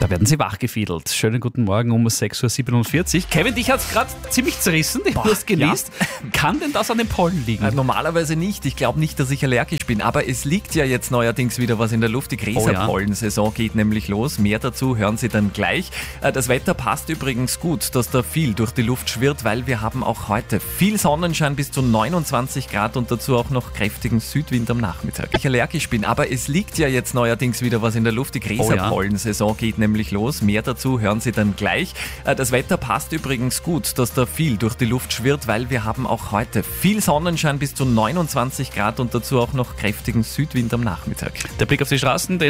Da werden sie wachgefiedelt. Schönen guten Morgen um 6.47 Uhr. Kevin, dich hat es gerade ziemlich zerrissen. Du hast genießt. Ja. Kann denn das an den Pollen liegen? Normalerweise nicht. Ich glaube nicht, dass ich allergisch bin. Aber es liegt ja jetzt neuerdings wieder was in der Luft. Die Gräserpollensaison geht nämlich los. Mehr dazu hören Sie dann gleich. Das Wetter passt übrigens gut, dass da viel durch die Luft schwirrt, weil wir haben auch heute viel Sonnenschein bis zu 29 Grad und dazu auch noch kräftigen Südwind am Nachmittag. Ich allergisch bin, aber es liegt ja jetzt neuerdings wieder was in der Luft. Die Gräserpollensaison geht nämlich los. Mehr dazu hören Sie dann gleich. Das Wetter passt übrigens gut, dass da viel durch die Luft schwirrt, weil wir haben auch heute viel Sonnenschein bis zu 29 Grad und dazu auch noch kräftigen Südwind am Nachmittag. Der Blick auf die Straßen,